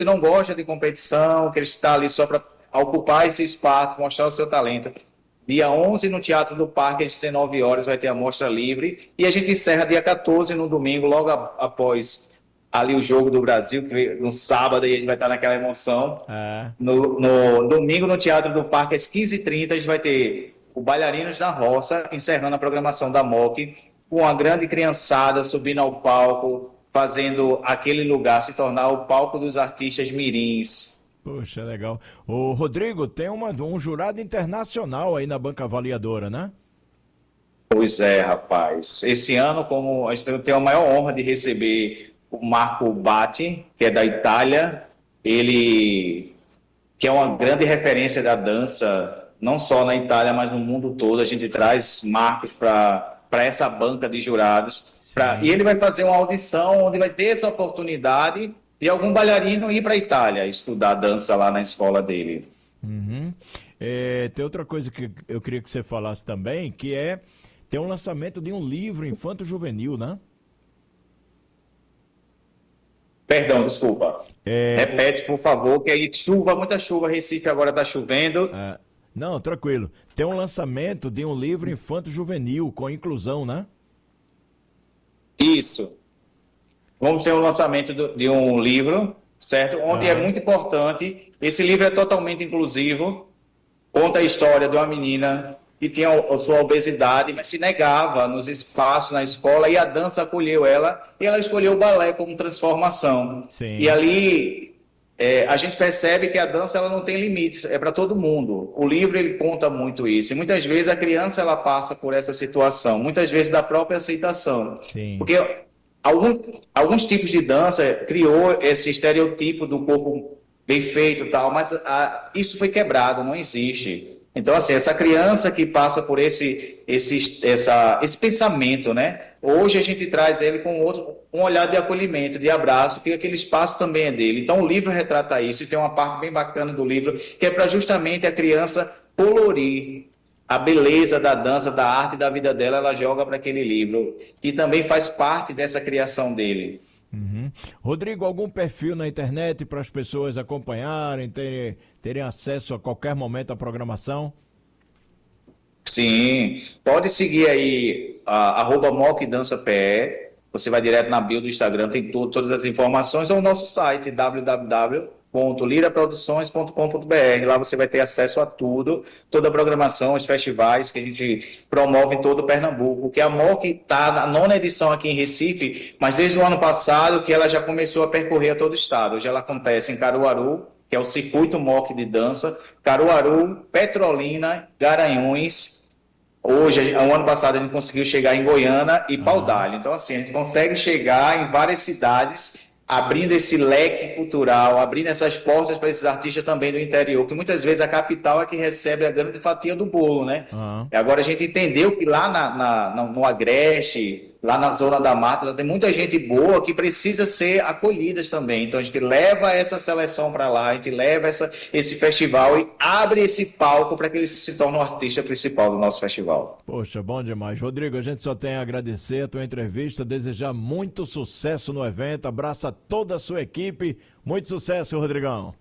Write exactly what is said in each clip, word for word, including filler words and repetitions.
que não gosta de competição, que ele está ali só para ocupar esse espaço, mostrar o seu talento. Dia onze, no Teatro do Parque, às dezenove horas, vai ter a mostra livre. E a gente encerra dia quatorze, no domingo, logo a, após ali o Jogo do Brasil, que no sábado aí a gente vai estar naquela emoção. É. No, no domingo, no Teatro do Parque, às quinze e trinta, a gente vai ter o Bailarinos da Roça, encerrando a programação da M O C, com a grande criançada subindo ao palco, fazendo aquele lugar se tornar o palco dos artistas mirins. Poxa, legal. Ô, Rodrigo, tem uma, um jurado internacional aí na banca avaliadora, né? Pois é, rapaz. Esse ano, como a gente tem a maior honra de receber o Marco Batti, que é da Itália, ele que é uma grande referência da dança, não só na Itália, mas no mundo todo. A gente traz Marcos para para essa banca de jurados. Pra, e Sim. ele vai fazer uma audição onde vai ter essa oportunidade de algum bailarino ir para a Itália estudar dança lá na escola dele. Uhum. É, tem outra coisa que eu queria que você falasse também, que é tem um lançamento de um livro infanto-juvenil, né? Perdão, desculpa. É, o- Repete, por favor, que aí chuva, muita chuva. Recife agora está chovendo. é, não, tranquilo. Tem um lançamento de um livro infanto-juvenil com inclusão, né? Isso. Vamos ter o lançamento do- de um livro, certo? Onde é Aham. muito importante. Esse livro é totalmente inclusivo. Conta a história de uma menina que tinha a sua obesidade, mas se negava nos espaços na escola, e a dança acolheu ela, e ela escolheu o balé como transformação. E Sim. ali é, a gente percebe que a dança ela não tem limites, é para todo mundo. O livro ele conta muito isso. E muitas vezes a criança ela passa por essa situação, muitas vezes da própria aceitação. Sim. Porque alguns, alguns tipos de dança criou esse estereotipo do corpo bem feito e tal, mas a, isso foi quebrado, não existe. Então, assim, essa criança que passa por esse, esse, essa, esse pensamento, né? Hoje a gente traz ele com outro, um olhar de acolhimento, de abraço, que aquele espaço também é dele. Então, o livro retrata isso, e tem uma parte bem bacana do livro, que é para justamente a criança colorir a beleza da dança, da arte e da vida dela, ela joga para aquele livro. E também faz parte dessa criação dele. Uhum. Rodrigo, algum perfil na internet para as pessoas acompanharem, terem, terem acesso a qualquer momento à programação? Sim, pode seguir aí, a, arroba mocdançape, você vai direto na bio do Instagram, tem tu, todas as informações, ou o nosso site, w w w ponto lira produções ponto com ponto b r, lá você vai ter acesso a tudo, toda a programação, os festivais que a gente promove em todo o Pernambuco, que a MOC está na nona edição aqui em Recife, mas desde o ano passado que ela já começou a percorrer a todo o estado. Hoje ela acontece em Caruaru, que é o circuito MOC de dança, Caruaru, Petrolina, Garanhuns. Hoje, o ano passado, a gente conseguiu chegar em Goiânia e Aham. Paudalho. Então, assim, a gente consegue chegar em várias cidades, abrindo esse leque cultural, abrindo essas portas para esses artistas também do interior, que muitas vezes a capital é que recebe a grande fatia do bolo, né? Aham. E agora a gente entendeu que lá na, na, no Agreste, lá na Zona da Mata, tem muita gente boa que precisa ser acolhidas também. Então a gente leva essa seleção para lá, a gente leva essa, esse festival e abre esse palco para que ele se torne o artista principal do nosso festival. Poxa, bom demais. Rodrigo, a gente só tem a agradecer a tua entrevista, desejar muito sucesso no evento, abraça toda a sua equipe, muito sucesso, Rodrigão.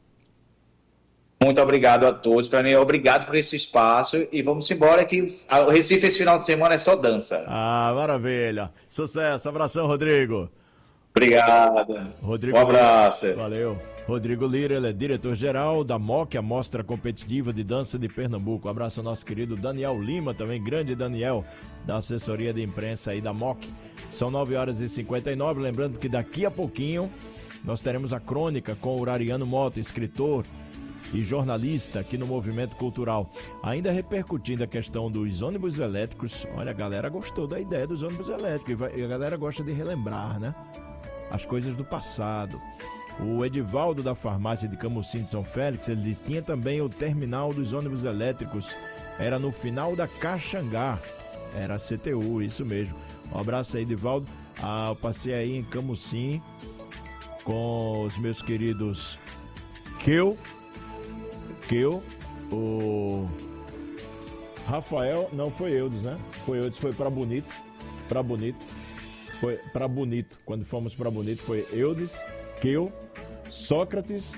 Muito obrigado a todos. Para mim, obrigado por esse espaço e vamos embora que o Recife esse final de semana é só dança. Ah, maravilha. Sucesso, abração, Rodrigo. Obrigado. Um Rodrigo Lira, abraço. valeu. Rodrigo Lira, ele é diretor-geral da MOC, a Mostra Competitiva de Dança de Pernambuco. Um abraço ao nosso querido Daniel Lima, também grande Daniel, da assessoria de imprensa aí da MOC. São nove horas e cinquenta e nove, lembrando que daqui a pouquinho nós teremos a crônica com o Urariano Mota, escritor e jornalista aqui no Movimento Cultural. Ainda repercutindo a questão dos ônibus elétricos, olha, a galera gostou da ideia dos ônibus elétricos e a galera gosta de relembrar, né? As coisas do passado. O Edivaldo da farmácia de Camusim de São Félix, ele diz, tinha também o terminal dos ônibus elétricos, era no final da Caxangá, era a C T U, isso mesmo. Um abraço aí, Edivaldo. Ah, eu passei aí em Camusim com os meus queridos Keu, Keu, o Rafael, não foi Eudes, né? Foi Eudes, foi para Bonito, para Bonito. Foi para Bonito, quando fomos para Bonito, foi Eudes, Keu, Sócrates